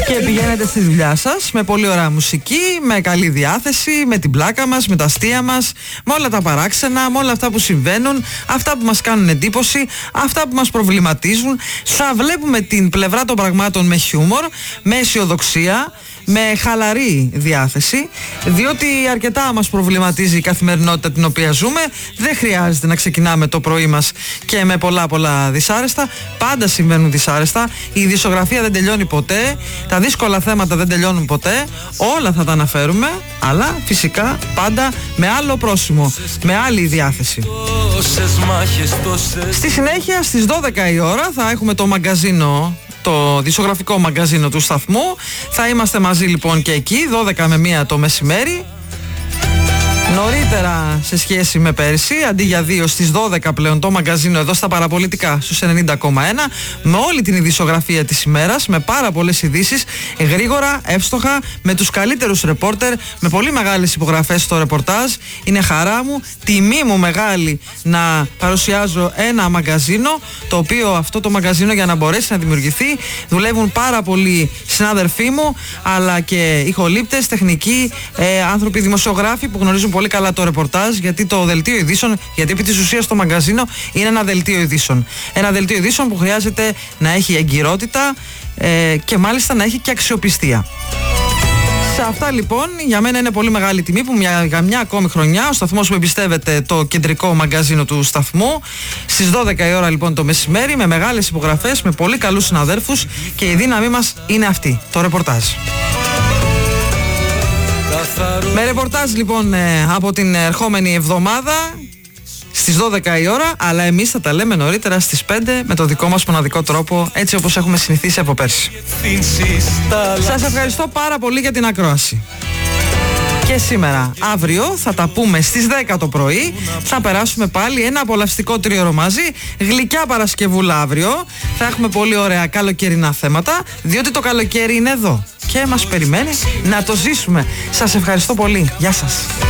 Και πηγαίνετε στη δουλειά σας με πολύ ωραία μουσική, με καλή διάθεση, με την πλάκα μας, με τα αστεία μας, με όλα τα παράξενα, με όλα αυτά που συμβαίνουν, αυτά που μας κάνουν εντύπωση, αυτά που μας προβληματίζουν. Θα βλέπουμε την πλευρά των πραγμάτων με χιούμορ, με αισιοδοξία, με χαλαρή διάθεση, διότι αρκετά μας προβληματίζει η καθημερινότητα την οποία ζούμε. Δεν χρειάζεται να ξεκινάμε το πρωί μας και με πολλά δυσάρεστα. Πάντα συμβαίνουν δυσάρεστα. Η ειδησιογραφία δεν τελειώνει ποτέ. Τα δύσκολα θέματα δεν τελειώνουν ποτέ. Όλα θα τα αναφέρουμε, αλλά φυσικά πάντα με άλλο πρόσημο, με άλλη διάθεση. Στη συνέχεια στις 12 η ώρα θα έχουμε το μαγκαζίνο, το δισογραφικό μαγκαζίνο του σταθμού. Θα είμαστε μαζί λοιπόν και εκεί 12 με 1 το μεσημέρι. Νωρίτερα σε σχέση με πέρσι, αντί για 2 στις 12 πλέον το μαγκαζίνο εδώ στα παραπολιτικά στους 90,1, με όλη την ειδησιογραφία της ημέρας, με πάρα πολλές ειδήσεις, γρήγορα, εύστοχα, με τους καλύτερους ρεπόρτερ, με πολύ μεγάλες υπογραφές στο ρεπορτάζ. Είναι χαρά μου, τιμή μου μεγάλη να παρουσιάζω ένα μαγκαζίνο, το οποίο αυτό το μαγκαζίνο για να μπορέσει να δημιουργηθεί δουλεύουν πάρα πολλοί συνάδελφοί μου, αλλά και ηχολήπτες, τεχνικοί, άνθρωποι δημοσιογράφοι που γνωρίζουν πολύ καλά το ρεπορτάζ, γιατί το δελτίο ειδήσεων, γιατί επί της ουσίας το μαγκαζίνο είναι ένα δελτίο ειδήσεων. Ένα δελτίο ειδήσεων που χρειάζεται να έχει εγκυρότητα και μάλιστα να έχει και αξιοπιστία. Σε αυτά λοιπόν, για μένα είναι πολύ μεγάλη τιμή που για μια ακόμη χρονιά ο σταθμός μου εμπιστεύεται το κεντρικό μαγκαζίνο του σταθμού. Στις 12 η ώρα λοιπόν το μεσημέρι, με μεγάλες υπογραφές, με πολύ καλούς συναδέρφους, και η δύναμή μας είναι αυτή, το ρεπορτάζ. Με ρεπορτάζ λοιπόν από την ερχόμενη εβδομάδα στις 12 η ώρα, αλλά εμείς θα τα λέμε νωρίτερα στις 5 με το δικό μας μοναδικό τρόπο, έτσι όπως έχουμε συνηθίσει από πέρσι. Σας ευχαριστώ πάρα πολύ για την ακρόαση. Και σήμερα, αύριο, θα τα πούμε στις 10 το πρωί. Θα περάσουμε πάλι ένα απολαυστικό τρίωρο μαζί. Γλυκιά Παρασκευούλα αύριο. Θα έχουμε πολύ ωραία καλοκαιρινά θέματα, διότι το καλοκαίρι είναι εδώ και μας περιμένει να το ζήσουμε. Σας ευχαριστώ πολύ. Γεια σας.